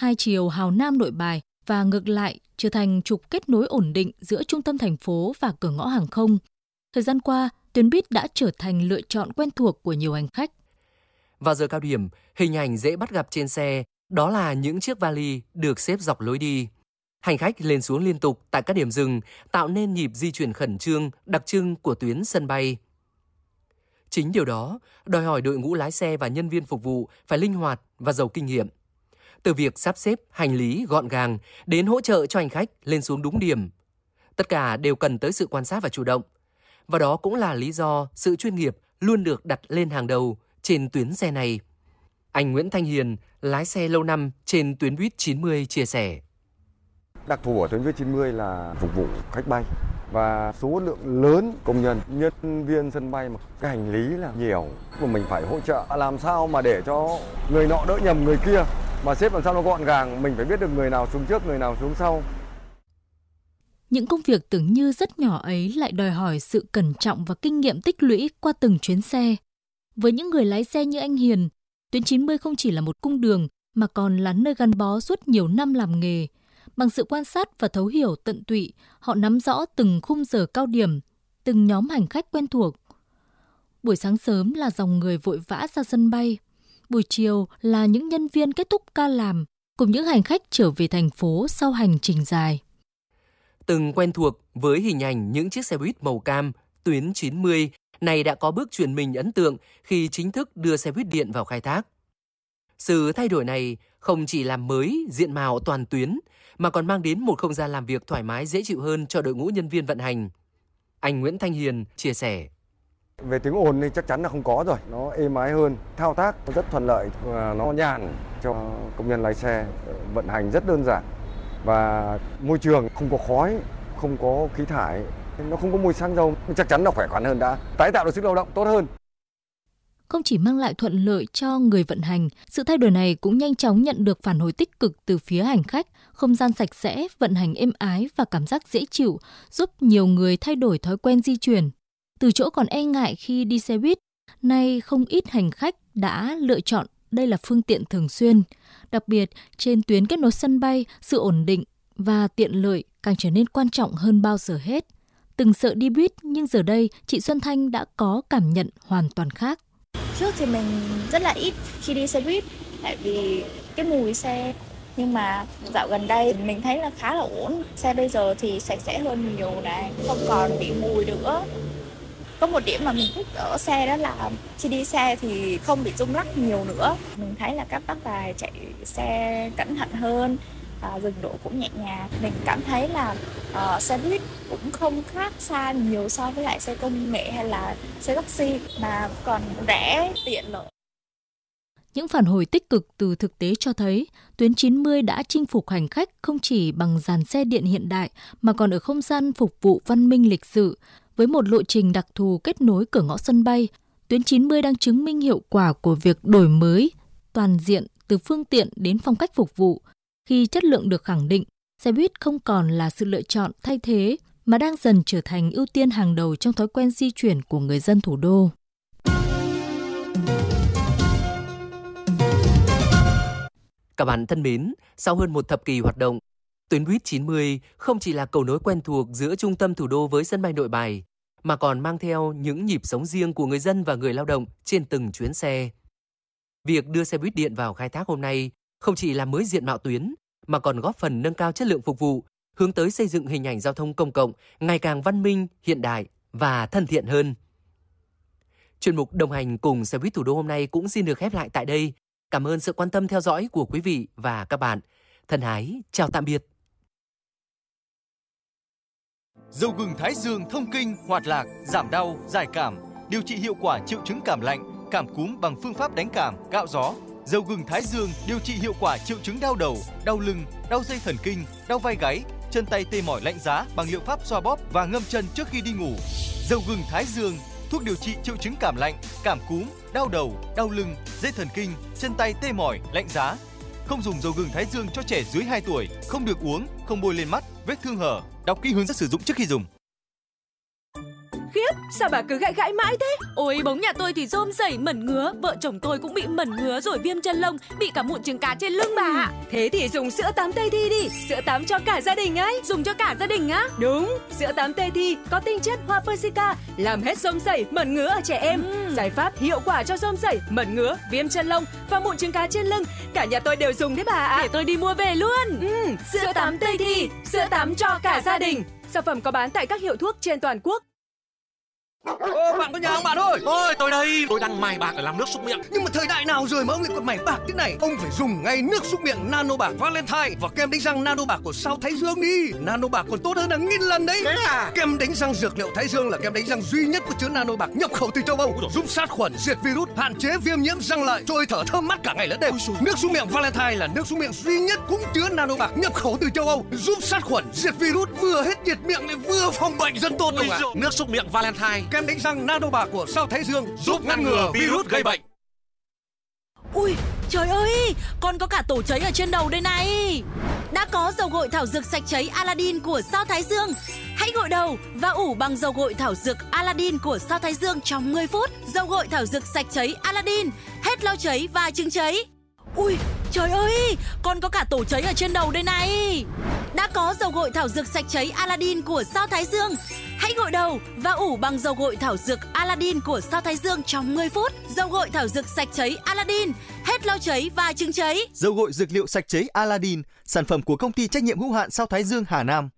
hai chiều Hào Nam Nội Bài và ngược lại trở thành trục kết nối ổn định giữa trung tâm thành phố và cửa ngõ hàng không. Thời gian qua, tuyến buýt đã trở thành lựa chọn quen thuộc của nhiều hành khách. Vào giờ cao điểm, hình ảnh dễ bắt gặp trên xe đó là những chiếc vali được xếp dọc lối đi. Hành khách lên xuống liên tục tại các điểm dừng, tạo nên nhịp di chuyển khẩn trương, đặc trưng của tuyến sân bay. Chính điều đó đòi hỏi đội ngũ lái xe và nhân viên phục vụ phải linh hoạt và giàu kinh nghiệm. Từ việc sắp xếp hành lý gọn gàng đến hỗ trợ cho hành khách lên xuống đúng điểm. Tất cả đều cần tới sự quan sát và chủ động. Và đó cũng là lý do sự chuyên nghiệp luôn được đặt lên hàng đầu trên tuyến xe này. Anh Nguyễn Thanh Hiền, lái xe lâu năm trên tuyến buýt 90 chia sẻ. Đặc thù của tuyến buýt 90 là phục vụ khách bay và số lượng lớn công nhân viên sân bay mà cái hành lý là nhiều mà mình phải hỗ trợ làm sao mà để cho người nọ đỡ nhầm người kia, mà xếp làm sao nó gọn gàng, mình phải biết được người nào xuống trước, người nào xuống sau. Những công việc tưởng như rất nhỏ ấy lại đòi hỏi sự cẩn trọng và kinh nghiệm tích lũy qua từng chuyến xe. Với những người lái xe như anh Hiền, tuyến 90 không chỉ là một cung đường mà còn là nơi gắn bó suốt nhiều năm làm nghề. Bằng sự quan sát và thấu hiểu tận tụy, họ nắm rõ từng khung giờ cao điểm, từng nhóm hành khách quen thuộc. Buổi sáng sớm là dòng người vội vã ra sân bay. Buổi chiều là những nhân viên kết thúc ca làm, cùng những hành khách trở về thành phố sau hành trình dài. Từng quen thuộc với hình ảnh những chiếc xe buýt màu cam, tuyến 90 này đã có bước chuyển mình ấn tượng khi chính thức đưa xe buýt điện vào khai thác. Sự thay đổi này không chỉ làm mới diện mạo toàn tuyến, mà còn mang đến một không gian làm việc thoải mái dễ chịu hơn cho đội ngũ nhân viên vận hành. Anh Nguyễn Thanh Hiền chia sẻ. Về tiếng ồn thì chắc chắn là không có rồi, nó êm ái hơn, thao tác rất thuận lợi, nó nhàn cho công nhân lái xe, vận hành rất đơn giản. Và môi trường không có khói, không có khí thải, nó không có mùi xăng dầu, chắc chắn là khỏe khoắn hơn, đã tái tạo được sức lao động tốt hơn. Không chỉ mang lại thuận lợi cho người vận hành, sự thay đổi này cũng nhanh chóng nhận được phản hồi tích cực từ phía hành khách, không gian sạch sẽ, vận hành êm ái và cảm giác dễ chịu, giúp nhiều người thay đổi thói quen di chuyển. Từ chỗ còn e ngại khi đi xe buýt, nay không ít hành khách đã lựa chọn đây là phương tiện thường xuyên. Đặc biệt, trên tuyến kết nối sân bay, sự ổn định và tiện lợi càng trở nên quan trọng hơn bao giờ hết. Từng sợ đi buýt, nhưng giờ đây chị Xuân Thanh đã có cảm nhận hoàn toàn khác. Trước thì mình rất là ít khi đi xe buýt, tại vì cái mùi xe. Nhưng mà dạo gần đây mình thấy là khá là ổn. Xe bây giờ thì sạch sẽ hơn nhiều này, không còn bị mùi nữa. Có một điểm mà mình thích ở xe đó là khi đi xe thì không bị rung lắc nhiều nữa. Mình thấy là các bác tài chạy xe cẩn thận hơn, dừng đỗ cũng nhẹ nhàng. Mình cảm thấy là xe buýt cũng không khác xa nhiều so với lại xe công nghệ hay là xe taxi, mà còn rẻ, tiện lợi. Những phản hồi tích cực từ thực tế cho thấy tuyến 90 đã chinh phục hành khách không chỉ bằng dàn xe điện hiện đại mà còn ở không gian phục vụ văn minh lịch sự. Với một lộ trình đặc thù kết nối cửa ngõ sân bay, tuyến 90 đang chứng minh hiệu quả của việc đổi mới toàn diện từ phương tiện đến phong cách phục vụ. Khi chất lượng được khẳng định, xe buýt không còn là sự lựa chọn thay thế mà đang dần trở thành ưu tiên hàng đầu trong thói quen di chuyển của người dân thủ đô. Các bạn thân mến, sau hơn một thập kỷ hoạt động, tuyến buýt 90 không chỉ là cầu nối quen thuộc giữa trung tâm thủ đô với sân bay Nội Bài, mà còn mang theo những nhịp sống riêng của người dân và người lao động trên từng chuyến xe. Việc đưa xe buýt điện vào khai thác hôm nay không chỉ làm mới diện mạo tuyến, mà còn góp phần nâng cao chất lượng phục vụ, hướng tới xây dựng hình ảnh giao thông công cộng ngày càng văn minh, hiện đại và thân thiện hơn. Chuyên mục đồng hành cùng xe buýt thủ đô hôm nay cũng xin được khép lại tại đây. Cảm ơn sự quan tâm theo dõi của quý vị và các bạn. Thân ái, chào tạm biệt. Dầu gừng Thái Dương thông kinh, hoạt lạc, giảm đau, giải cảm, điều trị hiệu quả triệu chứng cảm lạnh, cảm cúm bằng phương pháp đánh cảm, cạo gió. Dầu gừng Thái Dương điều trị hiệu quả triệu chứng đau đầu, đau lưng, đau dây thần kinh, đau vai gáy, chân tay tê mỏi lạnh giá bằng liệu pháp xoa bóp và ngâm chân trước khi đi ngủ. Dầu gừng Thái Dương, thuốc điều trị triệu chứng cảm lạnh, cảm cúm, đau đầu, đau lưng, dây thần kinh, chân tay tê mỏi, lạnh giá. Không dùng dầu gừng Thái Dương cho trẻ dưới 2 tuổi, không được uống, không bôi lên mắt, vết thương hở. Đọc kỹ hướng dẫn sử dụng trước khi dùng. Khiếp, Sao bà cứ gãi gãi mãi thế? Ôi, bóng nhà tôi thì rôm rẩy mẩn ngứa, vợ chồng tôi cũng bị mẩn ngứa rồi viêm chân lông, bị cả mụn trứng cá trên lưng bà ạ. Thế thì dùng sữa tắm Tây Thi đi, sữa tắm cho cả gia đình ấy. Dùng cho cả gia đình á? Đúng, sữa tắm Tây Thi có tinh chất hoa Persica, làm hết rôm rẩy, mẩn ngứa ở trẻ em. Giải pháp hiệu quả cho rôm rẩy, mẩn ngứa, viêm chân lông và mụn trứng cá trên lưng. Cả nhà tôi đều dùng đấy bà ạ. Để tôi đi mua về luôn. Sữa tắm Tây Thi, sữa tắm cho cả gia đình. Sản phẩm có bán tại các hiệu thuốc trên toàn quốc. Bạn có nhà không bạn ơi? Ôi tôi đây, tôi đang mài bạc để làm nước súc miệng. Nhưng mà thời đại nào rồi mà ông lại còn mài bạc thế này? Ông phải dùng ngay nước súc miệng Nano Bạc Valentine và kem đánh răng Nano Bạc của Sao Thái Dương đi. Nano Bạc còn tốt hơn hàng nghìn lần đấy. Thế à? Kem đánh răng dược liệu Thái Dương là kem đánh răng duy nhất có chứa Nano Bạc nhập khẩu từ châu Âu, giúp sát khuẩn, diệt virus, hạn chế viêm nhiễm răng lợi, trôi thở thơm mát cả ngày lẫn đêm. Nước súc miệng Valentine là nước súc miệng duy nhất cũng chứa Nano Bạc nhập khẩu từ châu Âu, giúp sát khuẩn, diệt virus, vừa hết nhiệt miệng lại vừa phòng bệnh rất tốt luôn ạ. Nước súc miệng Valentine, kem đánh răng Nano Bạc của Sao Thái Dương giúp ngăn ngừa virus gây bệnh. Ui, trời ơi, con có cả tổ cháy ở trên đầu đây này. Đã có dầu gội thảo dược sạch cháy Aladdin của Sao Thái Dương. Hãy gội đầu và ủ bằng dầu gội thảo dược Aladdin của Sao Thái Dương trong 10 phút. Dầu gội thảo dược sạch cháy Aladdin, hết lau cháy và chứng cháy. Ui, trời ơi, con có cả tổ cháy ở trên đầu đây này. Đã có dầu gội thảo dược sạch cháy Aladdin của Sao Thái Dương. Hãy gội đầu và ủ bằng dầu gội thảo dược Aladdin của Sao Thái Dương trong 10 phút. Dầu gội thảo dược sạch cháy Aladdin, hết lau cháy và chứng cháy. Dầu gội dược liệu sạch cháy Aladdin, sản phẩm của công ty trách nhiệm hữu hạn Sao Thái Dương Hà Nam.